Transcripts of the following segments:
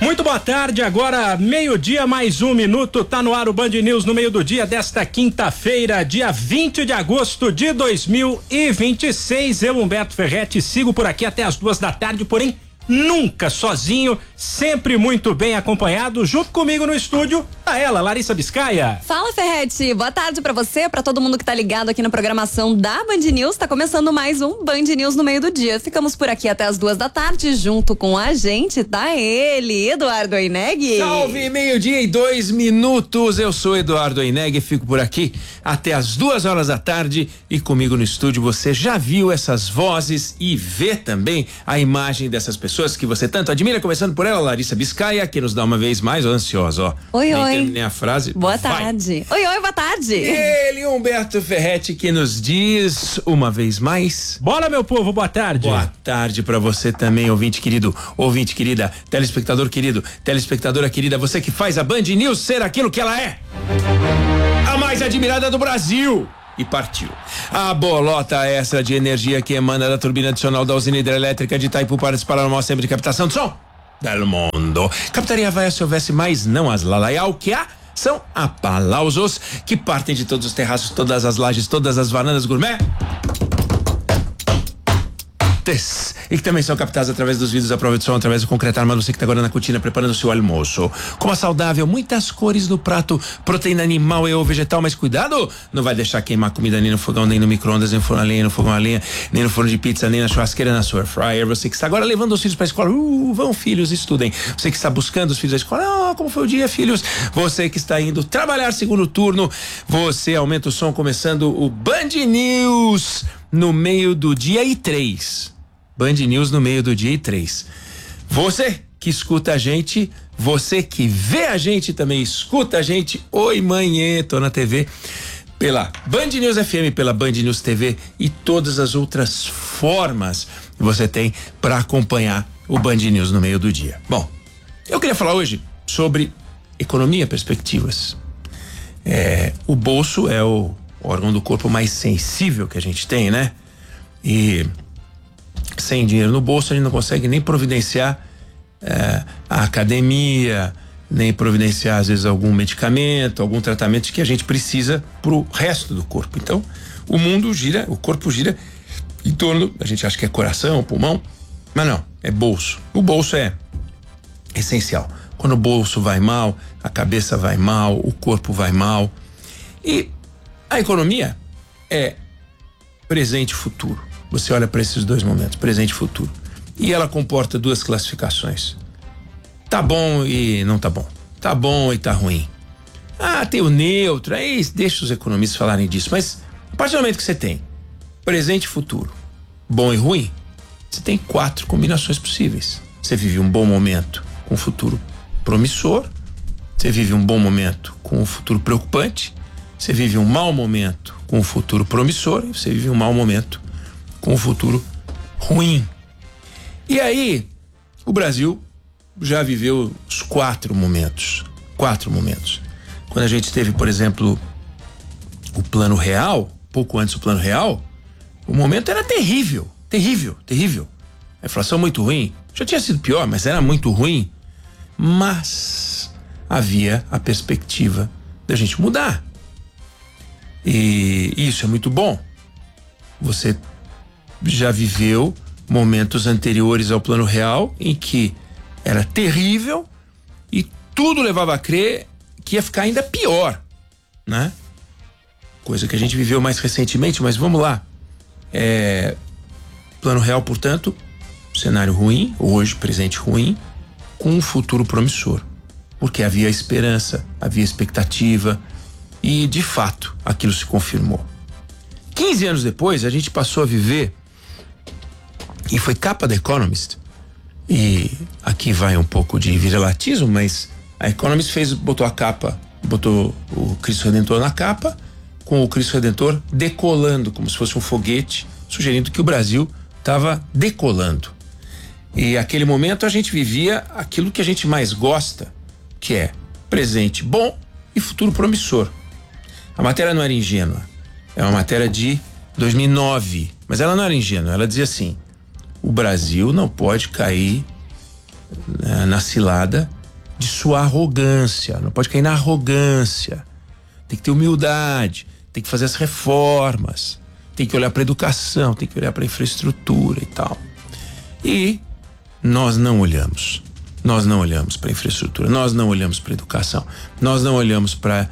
Muito boa tarde, agora meio-dia, mais um minuto, tá no ar o Band News no meio do dia desta quinta-feira, dia 20 de agosto de 2026. Eu, Humberto Ferretti, sigo por aqui até as 2 da tarde, porém nunca sozinho, sempre muito bem acompanhado. Junto comigo no estúdio, tá ela, Larissa Biscaia. Fala, Ferretti, boa tarde pra você, pra todo mundo que tá ligado aqui na programação da Band News. Tá começando mais um Band News no meio do dia. Ficamos por aqui até as 2 da tarde, junto com a gente, tá ele, Eduardo Oineg. Salve, meio-dia e 2 minutos. Eu sou Eduardo Oineg e fico por aqui até as 2 da tarde. E comigo no estúdio você já viu essas vozes e vê também a imagem dessas pessoas que você tanto admira, começando por ela, Larissa Biscaia, que nos dá uma vez mais, ansiosa, ó. Oi, nem oi. terminei a frase. Boa Vai. tarde. Oi, oi, boa tarde. Ele, Humberto Ferretti, que nos diz uma vez mais. Bora, meu povo, boa tarde. Boa tarde pra você também, ouvinte querido, ouvinte querida, telespectador querido, telespectadora querida, você que faz a Band News ser aquilo que ela é. A mais admirada do Brasil. E partiu. A bolota extra de energia que emana da turbina adicional da usina hidrelétrica de Itaipu para disparar o maior centro de captação de som del mundo. Captaria vai se houvesse mais não as lalaial que há. São aplausos que partem de todos os terraços, todas as lajes, todas as varandas gourmet. E que também são captados através dos vidros à prova de som, através do concreto armado. Você que está agora na cortina preparando o seu almoço. Coma saudável, muitas cores no prato, proteína animal e ou vegetal, mas cuidado, não vai deixar queimar comida nem no fogão, nem no micro-ondas, nem no forno a lenha, no fogão a lenha, nem no forno de pizza, nem na churrasqueira, na sua air fryer. Você que está agora levando os filhos para a escola, vão filhos, estudem. Você que está buscando os filhos da escola, como foi o dia, filhos? Você que está indo trabalhar segundo turno, você aumenta o som começando o Band News no meio do dia e 3. Band News no meio do dia e 3. Você que escuta a gente, você que vê a gente também escuta a gente. Oi, mãe, tô na TV. Pela Band News FM, pela Band News TV e todas as outras formas que você tem para acompanhar o Band News no meio do dia. Bom, eu queria falar hoje sobre economia, perspectivas. O bolso é o órgão do corpo mais sensível que a gente tem, né? E sem dinheiro no bolso a gente não consegue nem providenciar a academia, nem providenciar às vezes algum medicamento, algum tratamento que a gente precisa pro resto do corpo. Então o mundo gira, o corpo gira em torno, a gente acha que é coração, pulmão, mas não, é bolso. O bolso é essencial. Quando o bolso vai mal, a cabeça vai mal, o corpo vai mal. E a economia é presente e futuro. Você olha para esses dois momentos, presente e futuro. E ela comporta duas classificações. Tá bom e não tá bom. Tá bom e tá ruim. Tem o neutro, aí deixa os economistas falarem disso. Mas a partir do momento que você tem presente e futuro, bom e ruim, você tem 4 combinações possíveis. Você vive um bom momento com um futuro promissor, você vive um bom momento com um futuro preocupante, você vive um mau momento com um futuro promissor e você vive um mau momento com um futuro ruim. E aí, o Brasil já viveu os 4 momentos. 4 momentos. Quando a gente teve, por exemplo, o Plano Real, pouco antes do Plano Real, o momento era terrível, terrível, terrível. A inflação muito ruim. Já tinha sido pior, mas era muito ruim. Mas havia a perspectiva da gente mudar. E isso é muito bom. Você já viveu momentos anteriores ao Plano Real em que era terrível e tudo levava a crer que ia ficar ainda pior, né? Coisa que a gente viveu mais recentemente, mas vamos lá. Plano Real, portanto, cenário ruim, hoje presente ruim, com um futuro promissor, porque havia esperança, havia expectativa e, de fato, aquilo se confirmou. 15 anos depois, a gente passou a viver, e foi capa da Economist, e aqui vai um pouco de viralatismo, mas a Economist botou a capa, botou o Cristo Redentor na capa, com o Cristo Redentor decolando, como se fosse um foguete, sugerindo que o Brasil estava decolando. E aquele momento a gente vivia aquilo que a gente mais gosta, que é presente bom e futuro promissor. A matéria não era ingênua, é uma matéria de 2009, mas ela não era ingênua, ela dizia assim: o Brasil não pode cair na cilada de sua arrogância. Não pode cair na arrogância. Tem que ter humildade, tem que fazer as reformas, tem que olhar para a educação, tem que olhar para a infraestrutura e tal. E nós não olhamos. Nós não olhamos para a infraestrutura, nós não olhamos para a educação, nós não olhamos para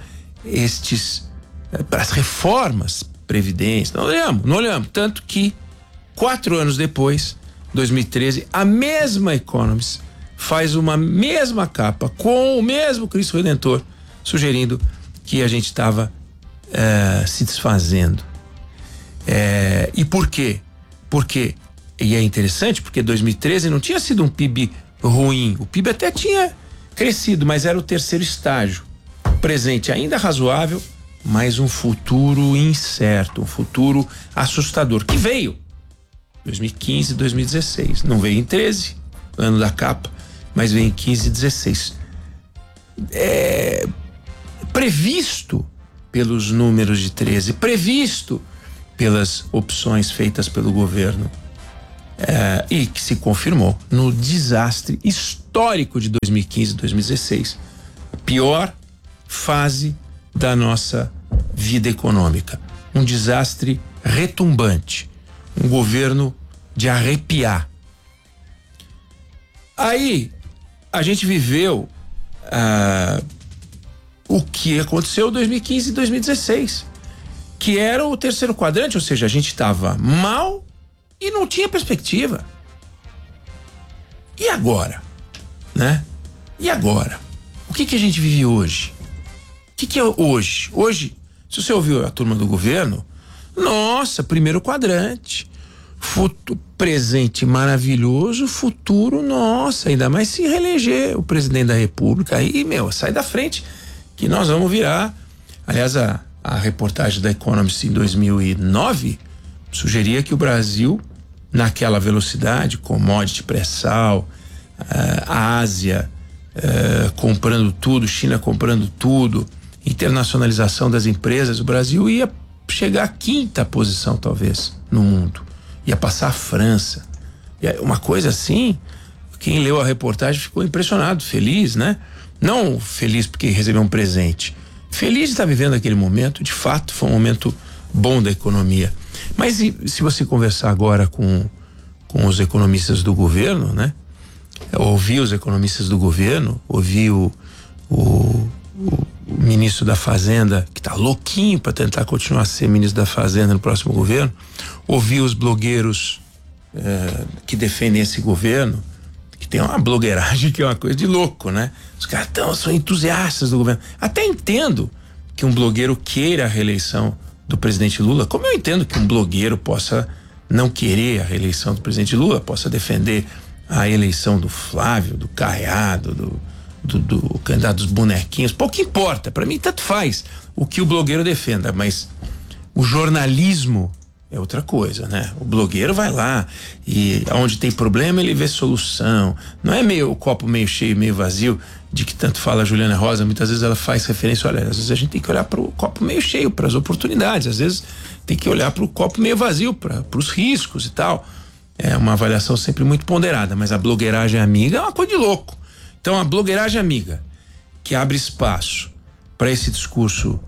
as reformas previdência, não olhamos. Tanto que 4 anos depois, 2013, a mesma Economist faz uma mesma capa com o mesmo Cristo Redentor, sugerindo que a gente estava se desfazendo. E por quê? E é interessante porque 2013 não tinha sido um PIB ruim. O PIB até tinha crescido, mas era o terceiro estágio. Presente ainda razoável, mas um futuro incerto, um futuro assustador, que veio 2015 e 2016. Não veio em 13, ano da capa, mas veio em 15 e 16. Previsto pelos números de 13, previsto pelas opções feitas pelo governo, e que se confirmou no desastre histórico de 2015 e 2016, a pior fase da nossa vida econômica, um desastre retumbante, um governo de arrepiar. Aí a gente viveu o que aconteceu em 2015 e 2016, que era o terceiro quadrante, ou seja, a gente estava mal e não tinha perspectiva. E agora? Né? E agora? O que a gente vive hoje? O que é hoje? Hoje, se você ouviu a turma do governo, nossa, primeiro quadrante, presente maravilhoso, futuro, nossa, ainda mais se reeleger o presidente da República, aí, sai da frente, que nós vamos virar. Aliás, a reportagem da Economist em 2009 sugeria que o Brasil, naquela velocidade, commodity, pré-sal, a Ásia comprando tudo, China comprando tudo, internacionalização das empresas, o Brasil ia chegar à 5ª posição, talvez, no mundo. Ia passar a França. Uma coisa assim, quem leu a reportagem ficou impressionado, feliz, né? Não feliz porque recebeu um presente. Feliz de estar vivendo aquele momento, de fato, foi um momento bom da economia. Mas se você conversar agora com os economistas do governo, né? Ouvir os economistas do governo, ouvir o ministro da Fazenda, que tá louquinho para tentar continuar a ser ministro da Fazenda no próximo governo, ouvir os blogueiros que defendem esse governo, que tem uma blogueiragem que é uma coisa de louco, né? Os caras são entusiastas do governo. Até entendo que um blogueiro queira a reeleição do presidente Lula, como eu entendo que um blogueiro possa não querer a reeleição do presidente Lula, possa defender a eleição do Flávio, do Caiado, do candidato dos bonequinhos, pouco importa, para mim tanto faz o que o blogueiro defenda, mas o jornalismo é outra coisa, né? O blogueiro vai lá e onde tem problema ele vê solução, não é o copo meio cheio, meio vazio, de que tanto fala a Juliana Rosa. Muitas vezes ela faz referência, olha, às vezes a gente tem que olhar para o copo meio cheio, para as oportunidades, às vezes tem que olhar para o copo meio vazio, para os riscos e tal. É uma avaliação sempre muito ponderada, mas a blogueiragem amiga é uma coisa de louco. Então a blogueiragem amiga, que abre espaço para esse discurso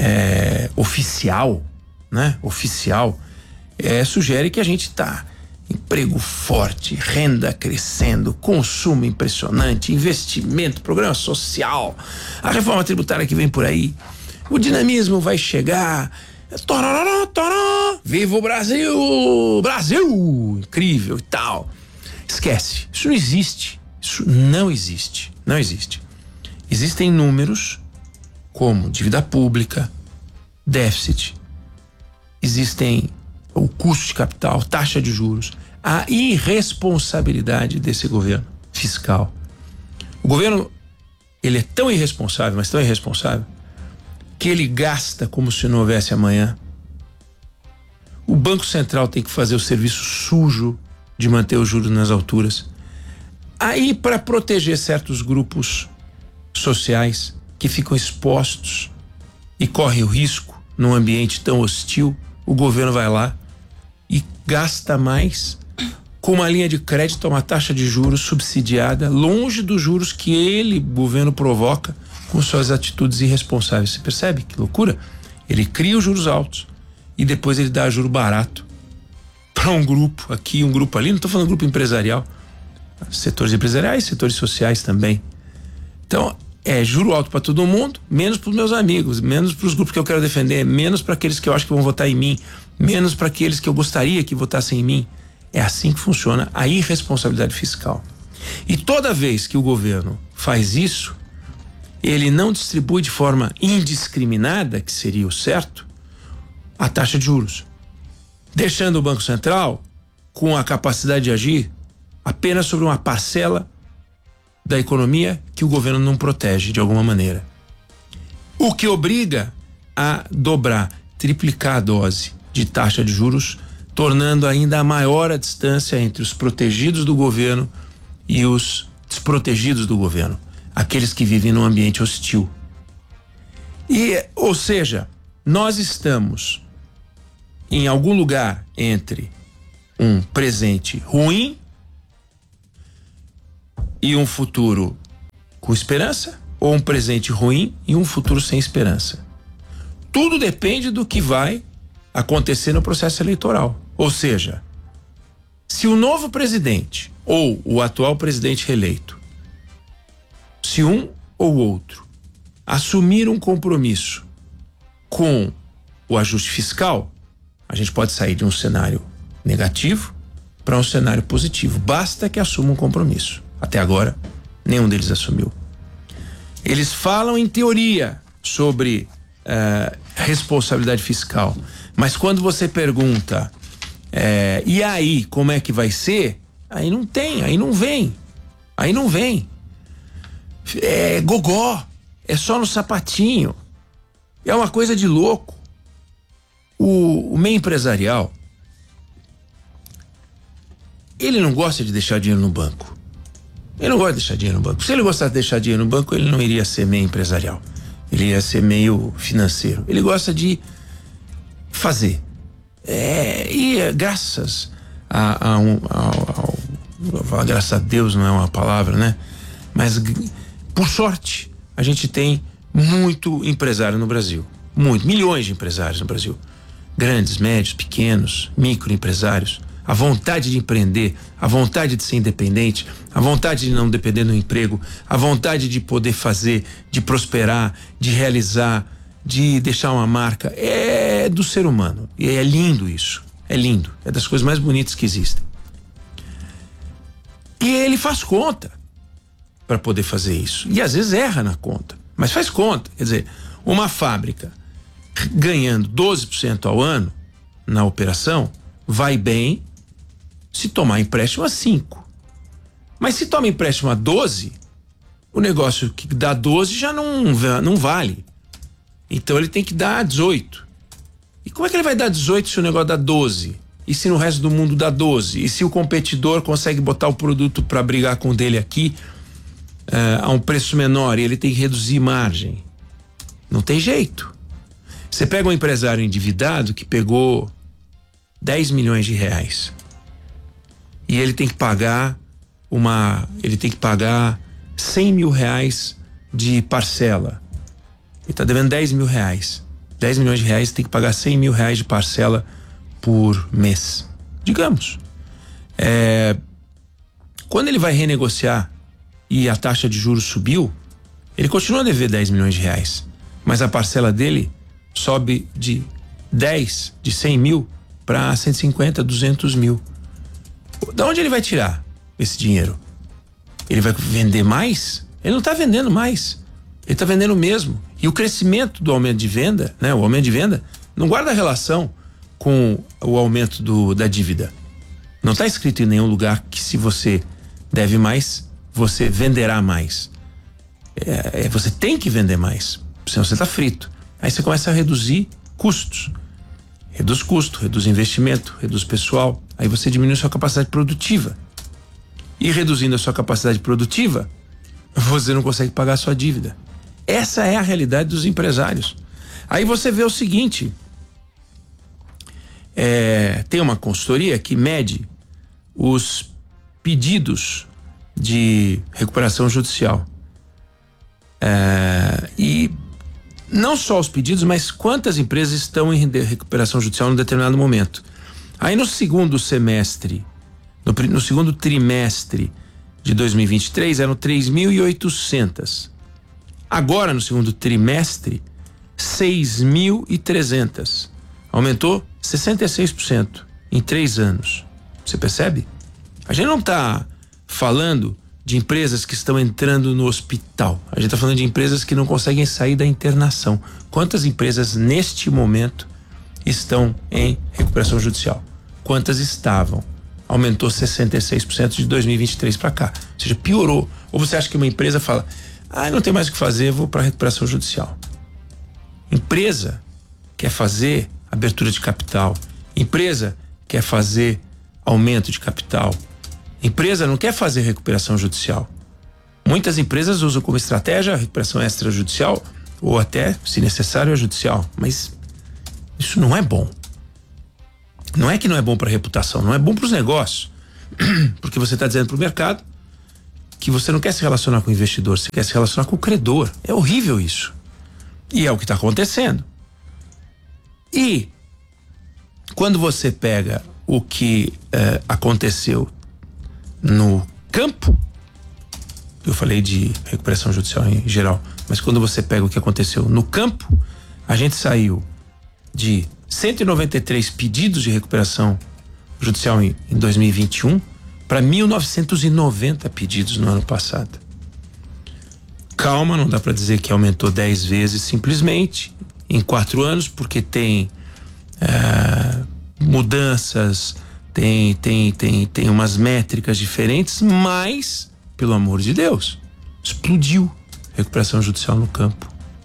oficial, né? Oficial, sugere que a gente tá emprego forte, renda crescendo, consumo impressionante, investimento, programa social, a reforma tributária que vem por aí, o dinamismo vai chegar, tororó, tororó, viva o Brasil, Brasil, incrível e tal. Esquece, isso não existe, isso não existe, não existe. Existem números como dívida pública, déficit, existem o custo de capital, taxa de juros, a irresponsabilidade desse governo fiscal. O governo, ele é tão irresponsável, mas tão irresponsável, que ele gasta como se não houvesse amanhã. O Banco Central tem que fazer o serviço sujo de manter os juros nas alturas. Aí, para proteger certos grupos sociais que ficam expostos e correm o risco num ambiente tão hostil, o governo vai lá e gasta mais com uma linha de crédito a uma taxa de juros subsidiada, longe dos juros que ele, o governo, provoca com suas atitudes irresponsáveis. Você percebe que loucura? Ele cria os juros altos e depois ele dá juro barato para um grupo aqui, um grupo ali. Não estou falando grupo empresarial, setores empresariais, setores sociais também. Então, juro alto para todo mundo, menos para os meus amigos, menos para os grupos que eu quero defender, menos para aqueles que eu acho que vão votar em mim, menos para aqueles que eu gostaria que votassem em mim. É assim que funciona a irresponsabilidade fiscal. E toda vez que o governo faz isso, ele não distribui de forma indiscriminada, que seria o certo, a taxa de juros, deixando o Banco Central com a capacidade de agir apenas sobre uma parcela da economia que o governo não protege de alguma maneira. O que obriga a dobrar, triplicar a dose de taxa de juros, tornando ainda maior a distância entre os protegidos do governo e os desprotegidos do governo, aqueles que vivem num ambiente hostil. Ou seja, nós estamos em algum lugar entre um presente ruim e um futuro com esperança, ou um presente ruim e um futuro sem esperança. Tudo depende do que vai acontecer no processo eleitoral. Ou seja, se o novo presidente ou o atual presidente reeleito, se um ou outro assumir um compromisso com o ajuste fiscal, a gente pode sair de um cenário negativo para um cenário positivo. Basta que assuma um compromisso. Até agora, nenhum deles assumiu. Eles falam em teoria sobre responsabilidade fiscal, mas quando você pergunta e aí, como é que vai ser? Aí não tem, aí não vem. É gogó, é só no sapatinho. É uma coisa de louco. O meio empresarial, ele não gosta de deixar dinheiro no banco. Ele não gosta de deixar dinheiro no banco. Se ele gostasse de deixar dinheiro no banco, ele não iria ser meio empresarial. Ele ia ser meio financeiro. Ele gosta de fazer. Graças graças a Deus não é uma palavra, né? Mas por sorte a gente tem muito empresário no Brasil. Milhões de empresários no Brasil. Grandes, médios, pequenos, microempresários. A vontade de empreender, a vontade de ser independente, a vontade de não depender do emprego, a vontade de poder fazer, de prosperar, de realizar, de deixar uma marca, é do ser humano. E é lindo isso. É lindo. É das coisas mais bonitas que existem. E ele faz conta para poder fazer isso. E às vezes erra na conta, mas faz conta. Quer dizer, uma fábrica ganhando 12% ao ano na operação vai bem se tomar empréstimo a 5. Mas se toma empréstimo a 12, o negócio que dá 12 já não vale. Então ele tem que dar 18. E como é que ele vai dar 18 se o negócio dá 12? E se no resto do mundo dá 12? E se o competidor consegue botar o produto para brigar com o dele aqui a um preço menor e ele tem que reduzir margem? Não tem jeito. Você pega um empresário endividado que pegou 10 milhões de reais e ele tem que pagar 100 mil reais de parcela. Ele está devendo 10 mil reais. 10 milhões de reais, tem que pagar 100 mil reais de parcela por mês. Digamos. Quando ele vai renegociar e a taxa de juros subiu, ele continua a dever 10 milhões de reais. Mas a parcela dele sobe de 100 mil para 150, 200 mil. Da onde ele vai tirar esse dinheiro? Ele vai vender mais? Ele não está vendendo mais. Ele está vendendo o mesmo. E o crescimento do aumento de venda, né? O aumento de venda não guarda relação com o aumento da dívida. Não está escrito em nenhum lugar que se você deve mais, você venderá mais. Você tem que vender mais, senão você está frito. Aí você começa a reduzir custos. Reduz custo, reduz investimento, reduz pessoal. Aí você diminui sua capacidade produtiva. E reduzindo a sua capacidade produtiva, você não consegue pagar a sua dívida. Essa é a realidade dos empresários. Aí você vê o seguinte: tem uma consultoria que mede os pedidos de recuperação judicial. E não só os pedidos, mas quantas empresas estão em recuperação judicial num determinado momento. Aí no segundo semestre, no segundo trimestre de 2023, eram 3.800. Agora, no segundo trimestre, 6.300. Aumentou 66% em 3 anos. Você percebe? A gente não está falando de empresas que estão entrando no hospital. A gente está falando de empresas que não conseguem sair da internação. Quantas empresas neste momento estão em recuperação judicial? Quantas estavam? Aumentou 66% de 2023 para cá. Ou seja, piorou. Ou você acha que uma empresa fala, não tem mais o que fazer, vou para recuperação judicial. Empresa quer fazer abertura de capital. Empresa quer fazer aumento de capital. Empresa não quer fazer recuperação judicial. Muitas empresas usam como estratégia a recuperação extrajudicial ou até, se necessário, a judicial. Mas isso não é bom. Não é que não é bom para a reputação, não é bom para os negócios. Porque você está dizendo para o mercado que você não quer se relacionar com o investidor, você quer se relacionar com o credor. É horrível isso. E é o que está acontecendo. E quando você pega o que aconteceu no campo, eu falei de recuperação judicial em geral, mas quando você pega o que aconteceu no campo, a gente saiu de 193 pedidos de recuperação judicial em 2021 para 1.990 pedidos no ano passado. Calma, não dá para dizer que aumentou 10 vezes simplesmente em 4 anos, porque tem mudanças, tem umas métricas diferentes, mas, pelo amor de Deus, explodiu recuperação judicial no campo.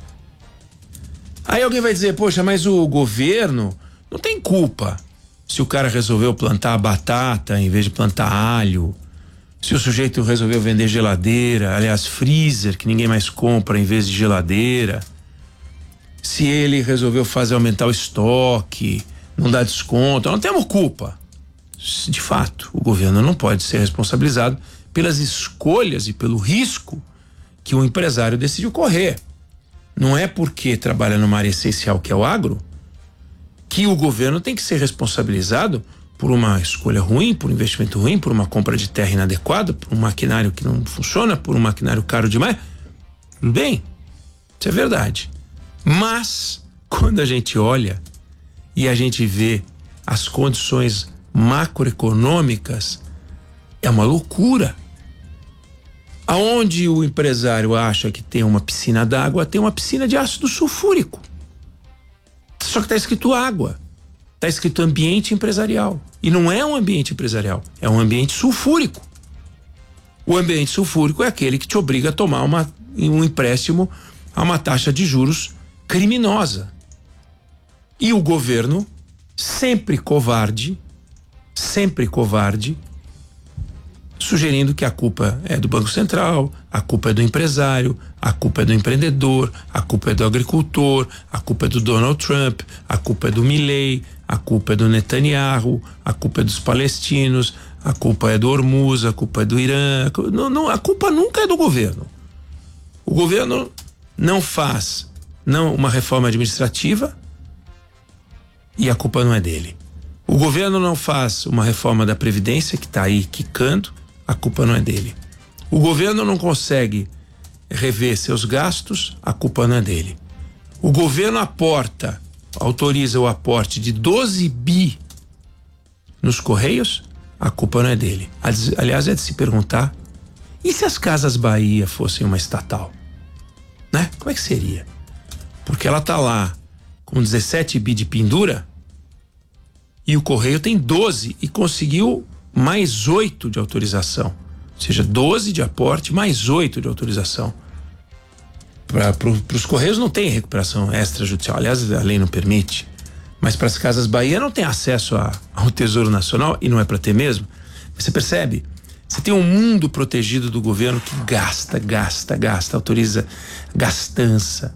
Aí alguém vai dizer, poxa, mas o governo não tem culpa se o cara resolveu plantar batata em vez de plantar alho, se o sujeito resolveu vender geladeira, aliás, freezer, que ninguém mais compra em vez de geladeira, se ele resolveu fazer aumentar o estoque, não dar desconto, não temos culpa. De fato, o governo não pode ser responsabilizado pelas escolhas e pelo risco que o empresário decidiu correr. Não é porque trabalha numa área essencial que é o agro que o governo tem que ser responsabilizado por uma escolha ruim, por um investimento ruim, por uma compra de terra inadequada, por um maquinário que não funciona, por um maquinário caro demais. Tudo bem, isso é verdade. Mas quando a gente olha e a gente vê as condições macroeconômicas, é uma loucura. Aonde o empresário acha que tem uma piscina d'água, tem uma piscina de ácido sulfúrico. Só que está escrito água, está escrito ambiente empresarial. E não é um ambiente empresarial, é um ambiente sulfúrico. O ambiente sulfúrico é aquele que te obriga a tomar um empréstimo a uma taxa de juros criminosa. E o governo, sempre covarde, sugerindo que a culpa é do Banco Central, a culpa é do empresário, a culpa é do empreendedor, a culpa é do agricultor, a culpa é do Donald Trump, a culpa é do Milei, a culpa é do Netanyahu, a culpa é dos palestinos, a culpa é do Hormuz, a culpa é do Irã. Não, a culpa nunca é do governo. O governo não faz uma reforma administrativa e a culpa não é dele. O governo não faz uma reforma da Previdência que está aí quicando, a culpa não é dele. O governo não consegue rever seus gastos, a culpa não é dele. O governo autoriza o aporte de 12 bi nos Correios, a culpa não é dele. Aliás, é de se perguntar, e se as Casas Bahia fossem uma estatal? Né? Como é que seria? Porque ela tá lá com 17 bi de pendura e o Correio tem 12 e conseguiu mais 8 de autorização. Ou seja, 12 de aporte mais 8 de autorização. Para os Correios não tem recuperação extrajudicial, aliás, a lei não permite. Mas para as Casas Bahia não tem acesso ao Tesouro Nacional e não é para ter mesmo. Você percebe? Você tem um mundo protegido do governo que gasta, autoriza gastança,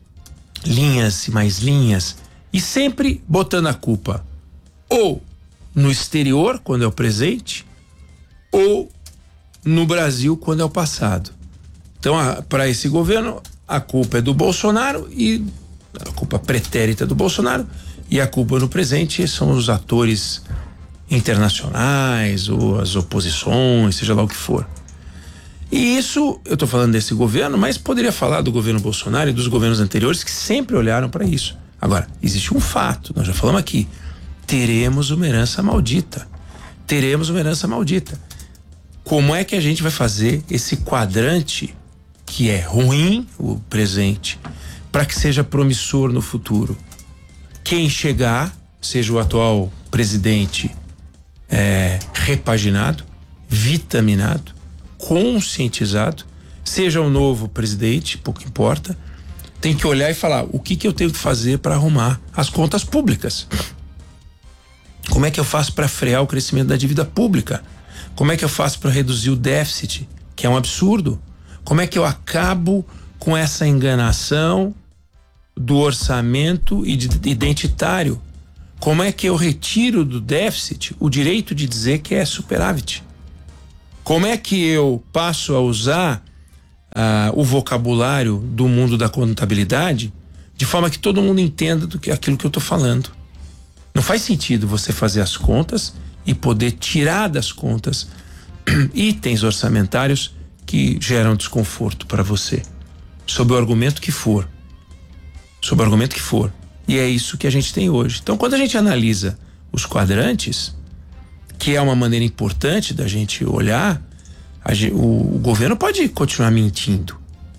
linhas e mais linhas, e sempre botando a culpa ou no exterior, quando é o presente, ou no Brasil, quando é o passado. Então, para esse governo, a culpa é do Bolsonaro, e a culpa pretérita do Bolsonaro, e a culpa no presente são os atores internacionais ou as oposições, seja lá o que for. E isso, eu estou falando desse governo, mas poderia falar do governo Bolsonaro e dos governos anteriores que sempre olharam para isso. Agora, existe um fato, nós já falamos aqui, teremos uma herança maldita. Teremos uma herança maldita. Como é que a gente vai fazer esse quadrante que é ruim, o presente, para que seja promissor no futuro? Quem chegar, seja o atual presidente repaginado, vitaminado, conscientizado, seja o novo presidente, pouco importa, tem que olhar e falar o que eu tenho que fazer para arrumar as contas públicas. Como é que eu faço para frear o crescimento da dívida pública? Como é que eu faço para reduzir o déficit, que é um absurdo? Como é que eu acabo com essa enganação do orçamento identitário? Como é que eu retiro do déficit o direito de dizer que é superávit? Como é que eu passo a usar o vocabulário do mundo da contabilidade de forma que todo mundo entenda aquilo que eu estou falando? Não faz sentido você fazer as contas e poder tirar das contas itens orçamentários que geram desconforto para você, sob o argumento que for. Sob o argumento que for. E é isso que a gente tem hoje. Então, quando a gente analisa os quadrantes, que é uma maneira importante da gente olhar, o governo pode continuar mentindo,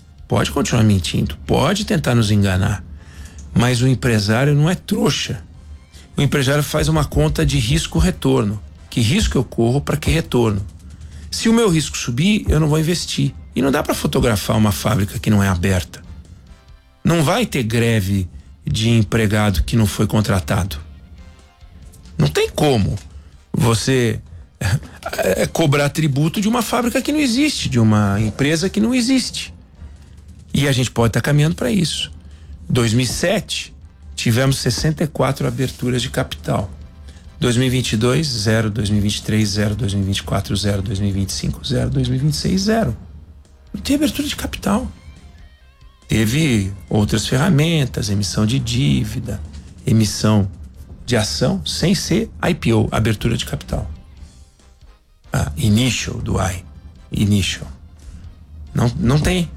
pode tentar nos enganar, mas o empresário não é trouxa. O empresário faz uma conta de risco-retorno. Que risco eu corro para que retorno? Se o meu risco subir, eu não vou investir. E não dá para fotografar uma fábrica que não é aberta. Não vai ter greve de empregado que não foi contratado. Não tem como você cobrar tributo de uma fábrica que não existe, de uma empresa que não existe. E a gente pode estar caminhando para isso. 2007, tivemos 64 aberturas de capital. 2022, 0. 2023, 0. 2024, 0. 2025, 0. 2026, 0. Não tem abertura de capital. Teve outras ferramentas, emissão de dívida, emissão de ação, sem ser IPO, abertura de capital. Initial do I. Initial. Não tem.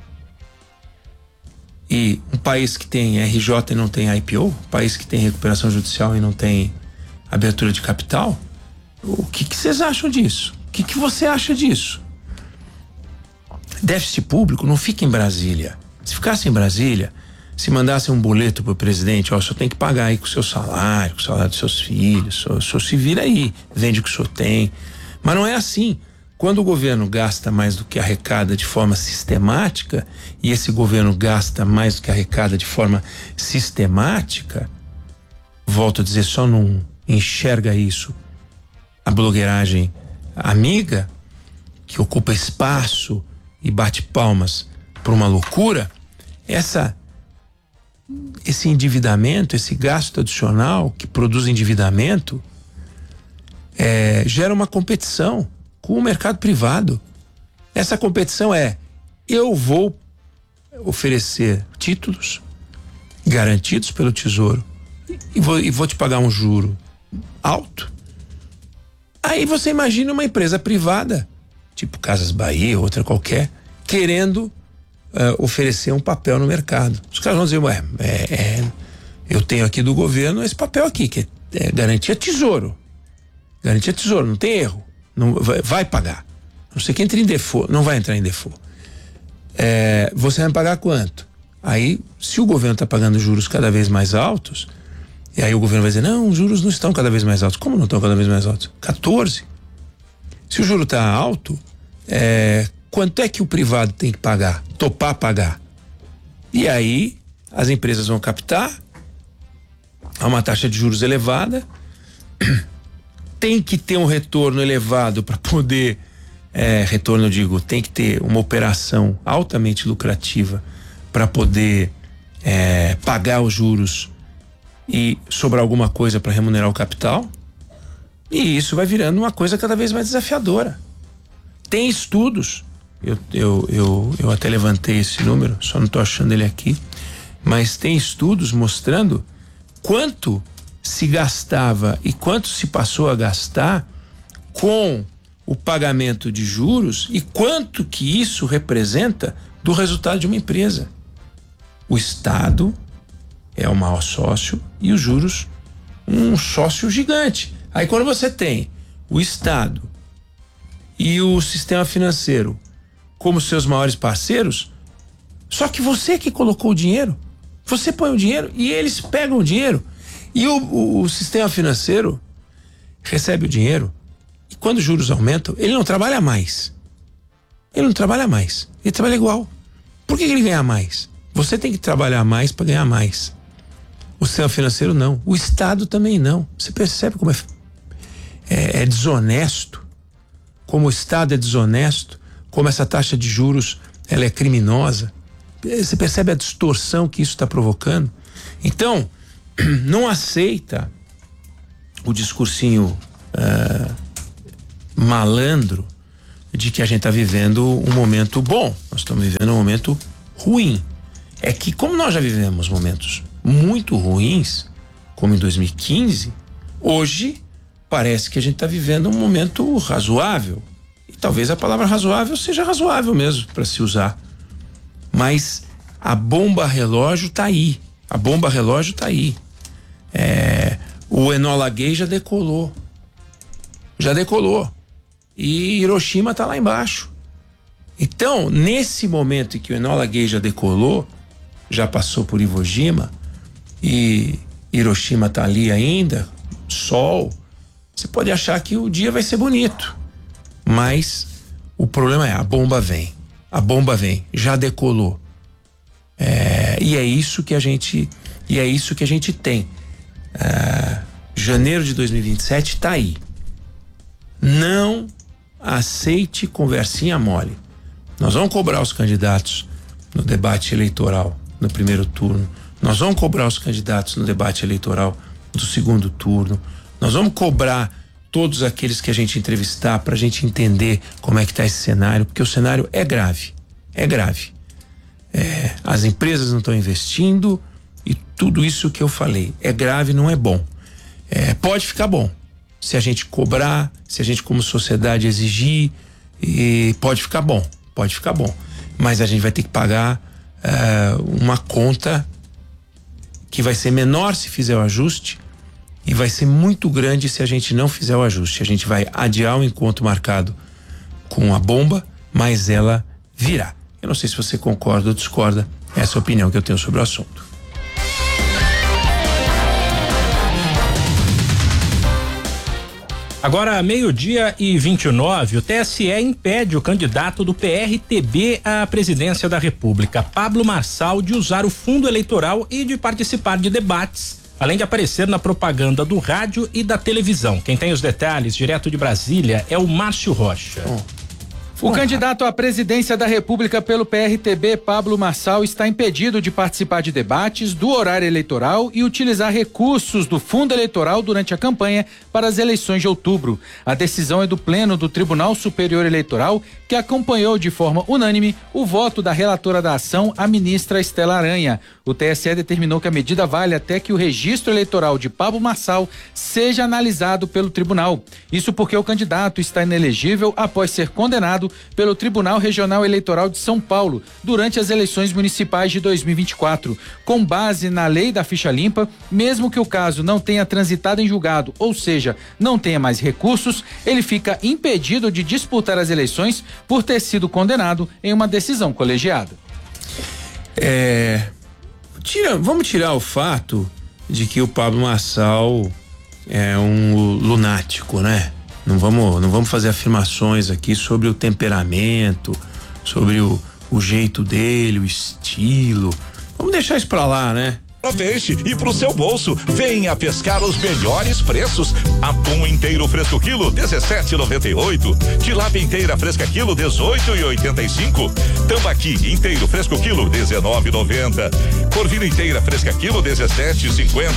E um país que tem RJ e não tem IPO, um país que tem recuperação judicial e não tem abertura de capital, o que vocês acham disso? O que você acha disso? Déficit público não fica em Brasília. Se ficasse em Brasília, se mandasse um boleto pro presidente, só tem que pagar aí com o seu salário, com o salário dos seus filhos, o senhor se vira aí, vende o que o senhor tem. Mas não é assim. Quando o governo gasta mais do que arrecada de forma sistemática, e esse governo gasta mais do que arrecada de forma sistemática, volto a dizer, só não enxerga isso a blogueiragem amiga, que ocupa espaço e bate palmas por uma loucura, esse endividamento, esse gasto adicional que produz endividamento, gera uma competição com o mercado privado. Essa competição eu vou oferecer títulos garantidos pelo Tesouro e vou te pagar um juro alto. Aí você imagina uma empresa privada, tipo Casas Bahia, outra qualquer, querendo oferecer um papel no mercado. Os caras vão dizer, eu tenho aqui do governo esse papel aqui, que é garantia Tesouro. Garantia Tesouro, não tem erro. Não, vai pagar. Não sei quem entra em default, não vai entrar em default. Você vai pagar quanto? Aí, se o governo está pagando juros cada vez mais altos, e aí o governo vai dizer, não, os juros não estão cada vez mais altos. Como não estão cada vez mais altos? 14. Se o juro está alto, quanto é que o privado tem que pagar? Topar pagar. E aí, as empresas vão captar a uma taxa de juros elevada, tem que ter um retorno elevado para poder, retorno eu digo, tem que ter uma operação altamente lucrativa para poder pagar os juros e sobrar alguma coisa para remunerar o capital. E isso vai virando uma coisa cada vez mais desafiadora. Tem estudos, eu até levantei esse número, só não estou achando ele aqui, mas tem estudos mostrando quanto se gastava e quanto se passou a gastar com o pagamento de juros e quanto que isso representa do resultado de uma empresa. O Estado é o maior sócio e os juros um sócio gigante. Aí quando você tem o Estado e o sistema financeiro como seus maiores parceiros, só que você que colocou o dinheiro, você põe o dinheiro e eles pegam o dinheiro. E o sistema financeiro recebe o dinheiro e quando os juros aumentam, ele não trabalha mais. Ele não trabalha mais, ele trabalha igual. Por que ele ganha mais? Você tem que trabalhar mais para ganhar mais. O sistema financeiro não, o Estado também não. Você percebe como é desonesto, como o Estado é desonesto, como essa taxa de juros ela é criminosa. Você percebe a distorção que isso está provocando? Então, não aceita o discursinho malandro de que a gente está vivendo um momento bom. Nós estamos vivendo um momento ruim. É que como nós já vivemos momentos muito ruins, como em 2015, hoje parece que a gente está vivendo um momento razoável. E talvez a palavra razoável seja razoável mesmo para se usar. Mas a bomba relógio tá aí. A bomba relógio tá aí. O Enola Gay já decolou. E Hiroshima tá lá embaixo. Então, nesse momento em que o Enola Gay já decolou, já passou por Iwo Jima e Hiroshima tá ali ainda, sol, você pode achar que o dia vai ser bonito. Mas o problema é, a bomba vem, já decolou. E é isso que a gente tem. Janeiro de 2027 tá aí. Não aceite conversinha mole. Nós vamos cobrar os candidatos no debate eleitoral no primeiro turno. Nós vamos cobrar os candidatos no debate eleitoral do segundo turno. Nós vamos cobrar todos aqueles que a gente entrevistar para a gente entender como é que está esse cenário, porque o cenário é grave. As empresas não estão investindo e tudo isso que eu falei é grave, não é bom. Pode ficar bom se a gente cobrar, se a gente como sociedade exigir, e pode ficar bom, mas a gente vai ter que pagar uma conta que vai ser menor se fizer o ajuste e vai ser muito grande se a gente não fizer o ajuste. A gente vai adiar o encontro marcado com a bomba, mas ela virá. Eu não sei se você concorda ou discorda, essa é a opinião que eu tenho sobre o assunto. Agora, 12:29, o TSE impede o candidato do PRTB à presidência da República, Pablo Marçal, de usar o fundo eleitoral e de participar de debates, além de aparecer na propaganda do rádio e da televisão. Quem tem os detalhes, direto de Brasília, é o Márcio Rocha. O candidato à presidência da República pelo PRTB, Pablo Marçal, está impedido de participar de debates, do horário eleitoral e utilizar recursos do fundo eleitoral durante a campanha para as eleições de outubro. A decisão é do Pleno do Tribunal Superior Eleitoral, que acompanhou de forma unânime o voto da relatora da ação, a ministra Estela Aranha. O TSE determinou que a medida vale até que o registro eleitoral de Pablo Marçal seja analisado pelo tribunal. Isso porque o candidato está inelegível após ser condenado pelo Tribunal Regional Eleitoral de São Paulo durante as eleições municipais de 2024. Com base na lei da ficha limpa, mesmo que o caso não tenha transitado em julgado, ou seja, não tenha mais recursos, ele fica impedido de disputar as eleições por ter sido condenado em uma decisão colegiada. Vamos tirar o fato de que o Pablo Marçal é um lunático, né? Não vamos fazer afirmações aqui sobre o temperamento, sobre o jeito dele, o estilo. Vamos deixar isso pra lá, né? Peixe e pro seu bolso, venha pescar os melhores preços. Atum inteiro fresco quilo 17,98. Tilápia inteira fresca quilo 18,85. Tambaqui inteiro fresco quilo 19,90. Corvina inteira fresca quilo 17,50.